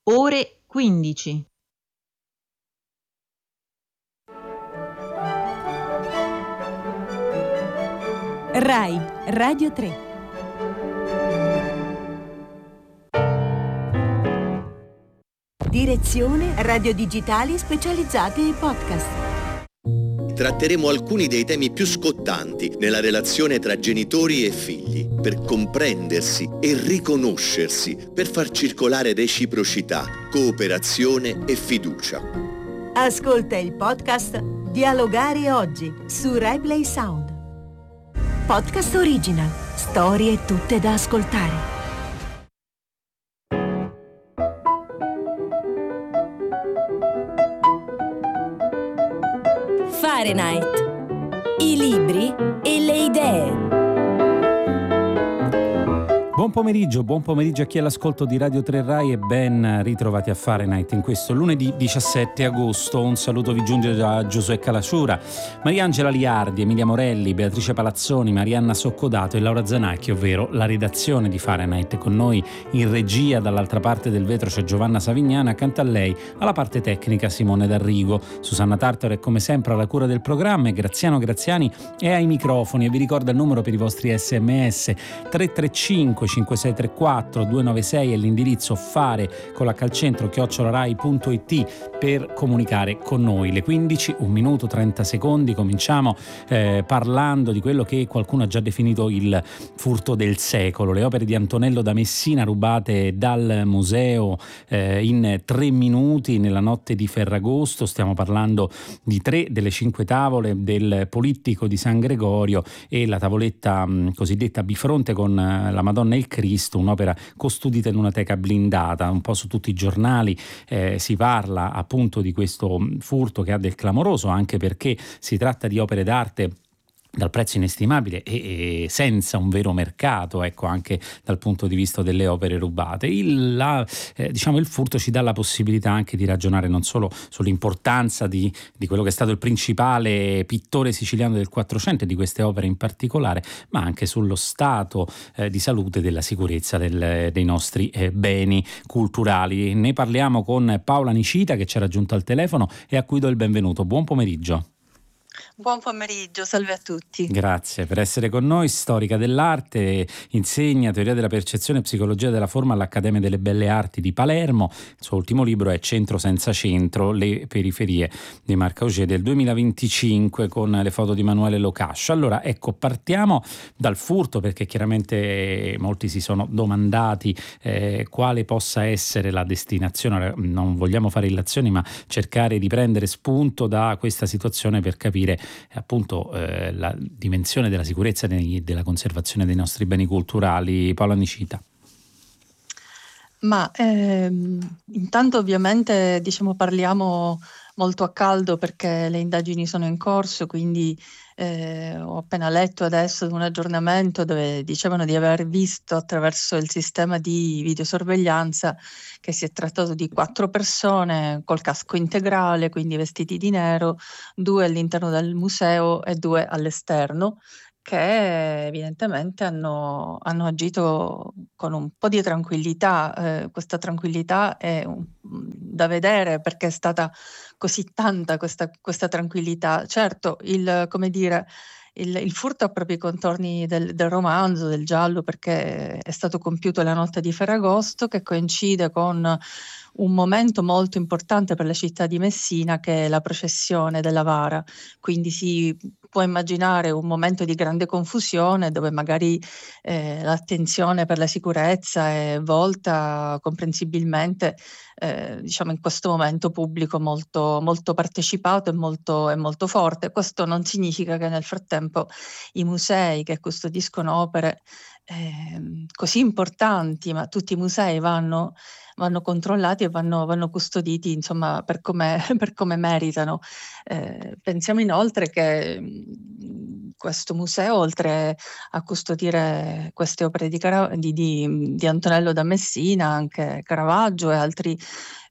ore 15. Rai Radio 3. Direzione Radio Digitali Specializzate e Podcast. Tratteremo alcuni dei temi più scottanti nella relazione tra genitori e figli, per comprendersi e riconoscersi, per far circolare reciprocità, cooperazione e fiducia. Ascolta il podcast Dialogare oggi su RaiPlay Sound. Podcast original, storie tutte da ascoltare. Fahrenheit. I libri e le idee. Buon pomeriggio a chi è all'ascolto di Radio 3 Rai e ben ritrovati a Fahrenheit in questo lunedì 17 agosto. Un saluto vi giunge da Giosuè Calacciura, Mariangela Liardi, Emilia Morelli, Beatrice Palazzoni, Marianna Soccodato e Laura Zanacchi, ovvero la redazione di Fahrenheit. Con noi in regia dall'altra parte del vetro c'è Giovanna Savignana, accanto a lei alla parte tecnica Simone D'Arrigo. Susanna Tartaro è come sempre alla cura del programma e Graziano Graziani è ai microfoni e vi ricorda il numero per i vostri sms 335 5634 296 e l'indirizzo fare con la calcentro @rai.it per comunicare con noi. Le 15, 1 minuto 30 secondi. Cominciamo parlando di quello che qualcuno ha già definito il furto del secolo, le opere di Antonello da Messina rubate dal museo in 3 minuti nella notte di Ferragosto. Stiamo parlando di 3 delle 5 tavole del Polittico di San Gregorio e la tavoletta cosiddetta bifronte con la Madonna e il Cristo, un'opera custodita in una teca blindata. Un po' su tutti i giornali si parla appunto di questo furto che ha del clamoroso, anche perché si tratta di opere d'arte dal prezzo inestimabile e senza un vero mercato, ecco, anche dal punto di vista delle opere rubate. Il furto ci dà la possibilità anche di ragionare non solo sull'importanza di quello che è stato il principale pittore siciliano del Quattrocento e di queste opere in particolare, ma anche sullo stato di salute e della sicurezza dei nostri beni culturali. Ne parliamo con Paola Nicita, che ci ha raggiunto al telefono e a cui do il benvenuto. Buon pomeriggio. Buon pomeriggio, salve a tutti. Grazie per essere con noi, storica dell'arte, insegna teoria della percezione e psicologia della forma all'Accademia delle Belle Arti di Palermo. Il suo ultimo libro è Centro senza centro, le periferie di Marc Augé del 2025 con le foto di Emanuele Locascio. Allora ecco, partiamo dal furto, perché chiaramente molti si sono domandati quale possa essere la destinazione. Non vogliamo fare illazioni, ma cercare di prendere spunto da questa situazione per capire appunto la dimensione della sicurezza e della conservazione dei nostri beni culturali. Paola Nicita. Ma intanto ovviamente parliamo molto a caldo perché le indagini sono in corso, quindi ho appena letto adesso un aggiornamento dove dicevano di aver visto attraverso il sistema di videosorveglianza che si è trattato di 4 persone col casco integrale, quindi vestiti di nero, 2 all'interno del museo e 2 all'esterno, che evidentemente hanno agito con un po' di tranquillità. Questa tranquillità è da vedere perché è stata così tanta questa tranquillità. Certo, il furto ha proprio i contorni del romanzo, del giallo, perché è stato compiuto la notte di Ferragosto, che coincide con un momento molto importante per la città di Messina, che è la processione della Vara. Quindi si può immaginare un momento di grande confusione dove magari l'attenzione per la sicurezza è volta comprensibilmente in questo momento pubblico molto, molto partecipato e molto forte. Questo non significa che nel frattempo i musei che custodiscono opere così importanti, ma tutti i musei vanno controllati e vanno custoditi, insomma, per come meritano. Pensiamo inoltre che questo museo, oltre a custodire queste opere di Antonello da Messina, anche Caravaggio e altri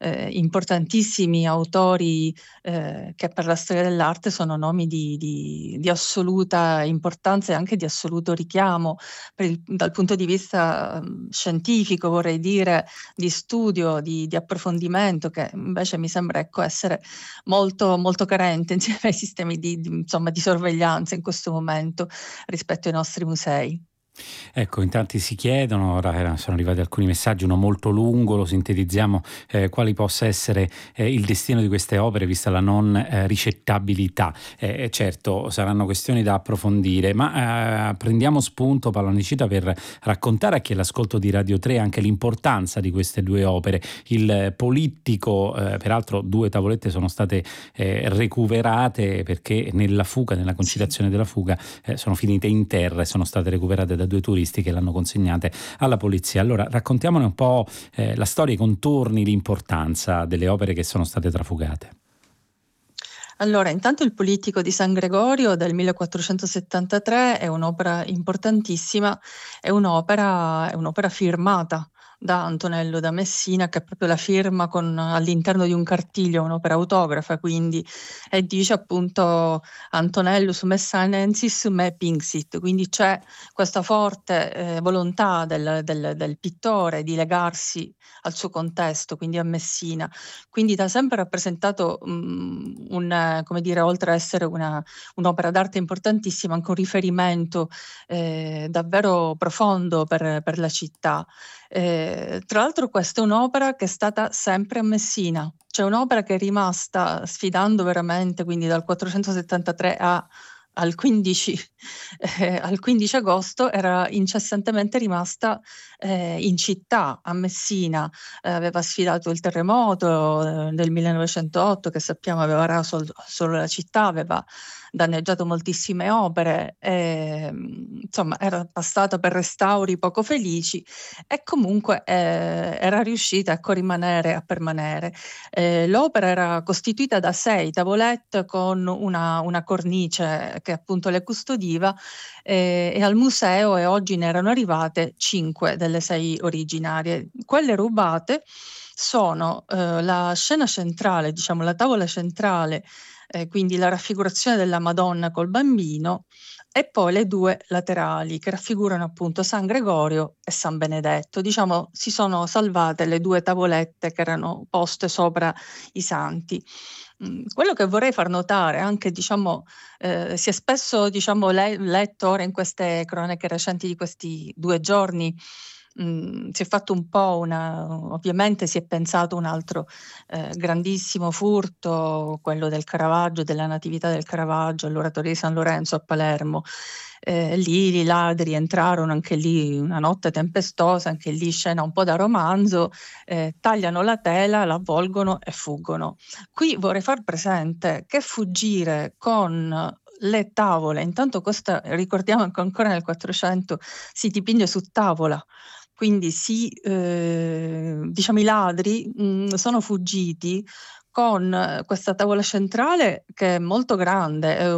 importantissimi autori che per la storia dell'arte sono nomi di assoluta importanza e anche di assoluto richiamo dal punto di vista scientifico, vorrei dire, di studio, di approfondimento, che invece mi sembra, ecco, essere molto, molto carente insieme ai sistemi insomma, di sorveglianza in questo momento rispetto ai nostri musei. Ecco, in tanti si chiedono, ora sono arrivati alcuni messaggi, uno molto lungo, lo sintetizziamo, quali possa essere il destino di queste opere vista la non ricettabilità. Certo, saranno questioni da approfondire, ma prendiamo spunto, Paola Nicita, per raccontare a chi è l'ascolto di Radio 3 anche l'importanza di queste due opere. Il Polittico, peraltro 2 tavolette sono state recuperate perché nella concitazione della fuga sono finite in terra e sono state recuperate da 2 turisti che l'hanno consegnate alla polizia. Allora raccontiamone un po' la storia, i contorni, l'importanza delle opere che sono state trafugate. Allora, intanto il Polittico di San Gregorio del 1473 è un'opera importantissima, è un'opera firmata da Antonello da Messina, che è proprio la firma all'interno di un cartiglio, un'opera autografa, quindi, e dice appunto Antonellus Messinensis me pinxit, quindi c'è questa forte volontà del pittore di legarsi al suo contesto, quindi a Messina. Quindi da sempre rappresentato come dire, oltre a essere un'opera d'arte importantissima, anche un riferimento davvero profondo per la città. Tra l'altro questa è un'opera che è stata sempre a Messina, cioè un'opera che è rimasta, sfidando veramente, quindi dal 473 al 15 agosto, era incessantemente rimasta in città, a Messina. Aveva sfidato il terremoto del 1908, che sappiamo aveva raso solo la città, aveva danneggiato moltissime opere, insomma era passata per restauri poco felici e comunque era riuscita a permanere. L'opera era costituita da 6 tavolette con una cornice che appunto le custodiva, e al museo oggi ne erano arrivate 5 delle 6 originarie. Quelle rubate sono la scena centrale, diciamo la tavola centrale, quindi la raffigurazione della Madonna col bambino, e poi le 2 laterali che raffigurano appunto San Gregorio e San Benedetto. Diciamo si sono salvate le 2 tavolette che erano poste sopra i santi. Quello che vorrei far notare anche, diciamo, si è spesso, diciamo, letto ora in queste cronache recenti di questi 2 giorni, si è fatto un po' ovviamente si è pensato un altro grandissimo furto, quello del Caravaggio, della Natività del Caravaggio all'Oratorio di San Lorenzo a Palermo. Lì i ladri entrarono, anche lì una notte tempestosa, anche lì scena un po' da romanzo, tagliano la tela, la avvolgono e fuggono. Qui vorrei far presente che fuggire con le tavole, intanto ricordiamo che ancora nel 400 si dipinge su tavola, quindi diciamo i ladri sono fuggiti con questa tavola centrale che è molto grande, è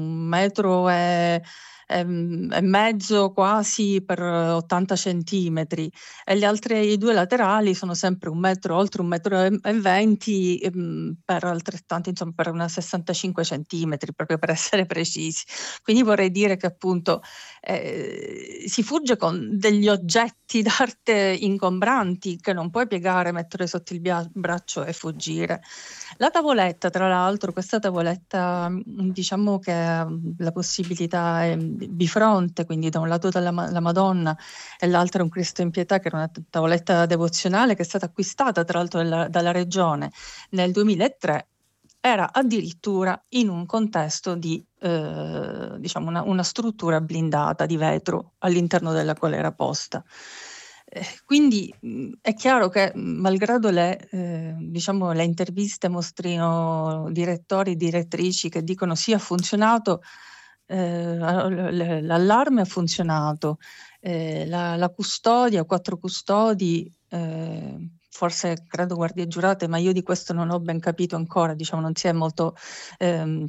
1,5 metri quasi per 80 centimetri, e gli altri 2 laterali sono sempre oltre 1,20 m per altrettanto, insomma per una 65 centimetri, proprio per essere precisi. Quindi vorrei dire che appunto si fugge con degli oggetti d'arte ingombranti che non puoi piegare, mettere sotto il braccio e fuggire. La tavoletta, tra l'altro, questa tavoletta diciamo che ha la possibilità bifronte, quindi da un lato la Madonna e l'altro un Cristo in Pietà, che era una tavoletta devozionale che è stata acquistata tra l'altro dalla regione nel 2003, era addirittura in un contesto di diciamo una struttura blindata di vetro all'interno della quale era posta. Quindi è chiaro che malgrado diciamo, le interviste mostrino direttori e direttrici che dicono sì, ha funzionato, l'allarme ha funzionato, la custodia, 4 custodi, forse credo guardie giurate, ma io di questo non ho ben capito ancora, diciamo non si è molto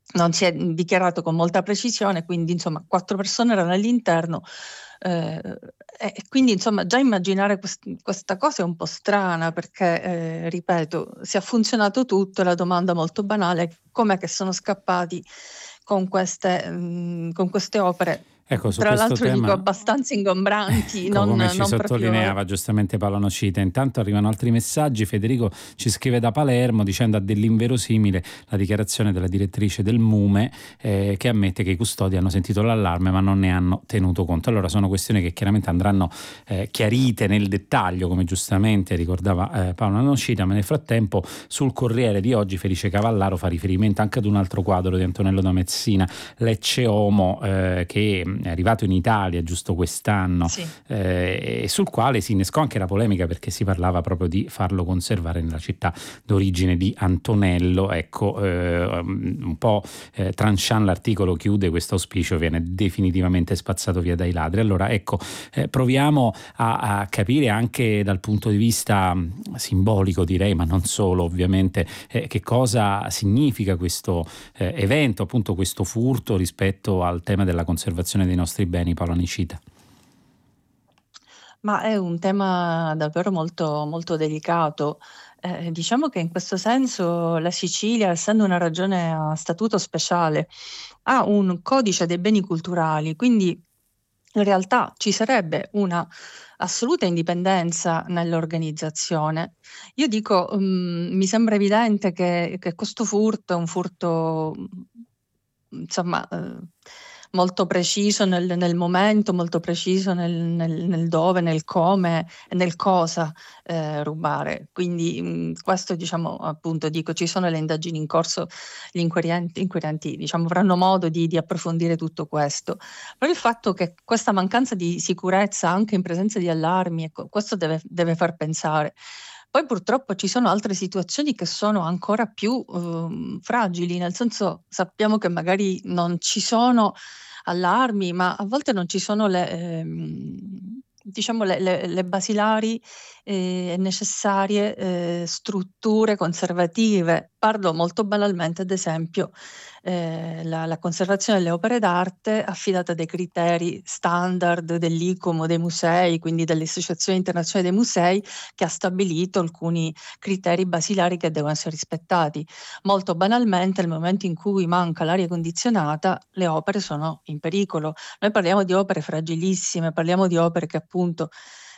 non si è dichiarato con molta precisione, quindi insomma 4 persone erano all'interno, e quindi insomma già immaginare questa cosa è un po' strana perché, ripeto, se ha funzionato tutto, la domanda molto banale è com'è che sono scappati con queste opere, Ecco, su tra questo l'altro dico tema, abbastanza ingombranti, ecco, come ci non proprio. sottolineava giustamente Paola Nocita. Intanto arrivano altri messaggi. Federico ci scrive da Palermo dicendo: ha dell'inverosimile la dichiarazione della direttrice del MUME, che ammette che i custodi hanno sentito l'allarme ma non ne hanno tenuto conto. Allora sono questioni che chiaramente andranno chiarite nel dettaglio, come giustamente ricordava Paola Nocita, ma nel frattempo sul Corriere di oggi Felice Cavallaro fa riferimento anche ad un altro quadro di Antonello da Messina, Lecce Homo, che è arrivato in Italia giusto quest'anno, Sì. E sul quale si innescò anche la polemica perché si parlava proprio di farlo conservare nella città d'origine di Antonello. Ecco, un po' tranchant l'articolo chiude: questo auspicio viene definitivamente spazzato via dai ladri. Allora ecco, proviamo a capire anche dal punto di vista simbolico, direi, ma non solo ovviamente, che cosa significa questo evento, appunto questo furto rispetto al tema della conservazione dei nostri beni. Paola Nicita. Ma è un tema davvero molto, molto delicato. Diciamo che in questo senso la Sicilia, essendo una regione a statuto speciale, ha un codice dei beni culturali, quindi in realtà ci sarebbe una assoluta indipendenza nell'organizzazione. Io dico, mi sembra evidente che questo furto è un furto, insomma, molto preciso nel momento, molto preciso nel dove, nel come e nel cosa rubare. Quindi questo, diciamo, appunto, dico, ci sono le indagini in corso, gli inquirenti, diciamo, avranno modo di approfondire tutto questo. Però il fatto che questa mancanza di sicurezza anche in presenza di allarmi, ecco, questo deve far pensare. Poi purtroppo ci sono altre situazioni che sono ancora più fragili, nel senso sappiamo che magari non ci sono allarmi, ma a volte non ci sono diciamo le basilari e necessarie strutture conservative. Parlo molto banalmente, ad esempio, la conservazione delle opere d'arte affidata a dei criteri standard dell'ICOMO dei musei, quindi dell'Associazione Internazionale dei Musei, che ha stabilito alcuni criteri basilari che devono essere rispettati. Molto banalmente, nel momento in cui manca l'aria condizionata, le opere sono in pericolo. Noi parliamo di opere fragilissime, parliamo di opere che appunto,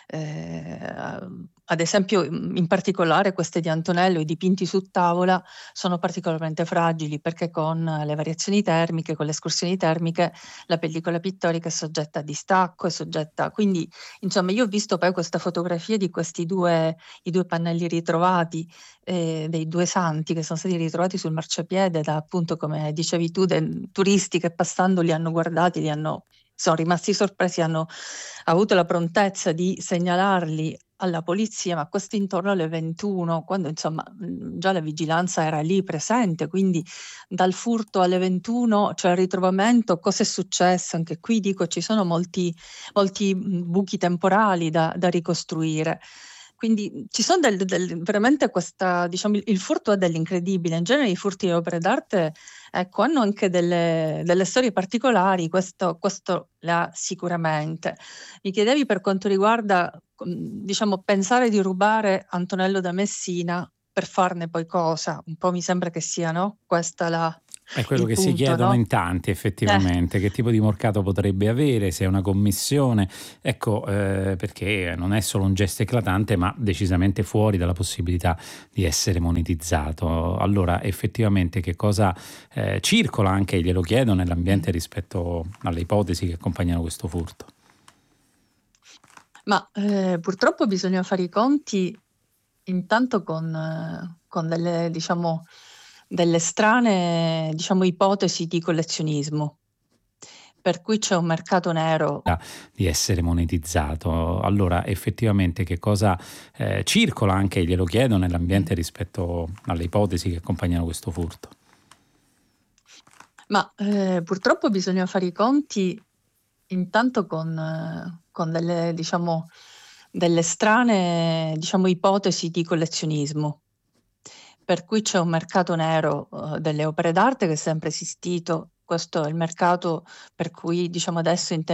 ad esempio, in particolare queste di Antonello, i dipinti su tavola, sono particolarmente fragili perché con le variazioni termiche, con le escursioni termiche, la pellicola pittorica è soggetta a distacco, è soggetta. Quindi, insomma, io ho visto poi questa fotografia di i due pannelli ritrovati, dei due santi che sono stati ritrovati sul marciapiede da, appunto, come dicevi tu, turisti che passando li hanno guardati, sono rimasti sorpresi, hanno avuto la prontezza di segnalarli alla polizia, ma questo intorno alle 21, quando insomma già la vigilanza era lì presente, quindi dal furto alle 21, cioè il ritrovamento, cosa è successo? Anche qui dico, ci sono molti buchi temporali da ricostruire. Quindi ci sono veramente questa, diciamo, il furto è dell'incredibile. In genere i furti di opere d'arte, ecco, hanno anche delle storie particolari, questo l'ha sicuramente. Mi chiedevi per quanto riguarda, diciamo, pensare di rubare Antonello da Messina per farne poi cosa? Un po' mi sembra che sia, no? Questa È quello il che si punto, chiedono no? in tanti effettivamente, che tipo di mercato potrebbe avere, se è una commissione, ecco, perché non è solo un gesto eclatante ma decisamente fuori dalla possibilità di essere monetizzato. Allora effettivamente che cosa circola, anche glielo chiedo, nell'ambiente rispetto alle ipotesi che accompagnano questo furto? Ma purtroppo bisogna fare i conti intanto con delle, diciamo, delle strane, diciamo, ipotesi di collezionismo, per cui c'è un mercato nero. Di essere monetizzato. Allora effettivamente che cosa circola, anche glielo chiedo, nell'ambiente rispetto alle ipotesi che accompagnano questo furto? Ma purtroppo bisogna fare i conti intanto con delle, diciamo, delle strane, diciamo, ipotesi di collezionismo, per cui c'è un mercato nero delle opere d'arte che è sempre esistito. Questo è il mercato per cui, diciamo, adesso in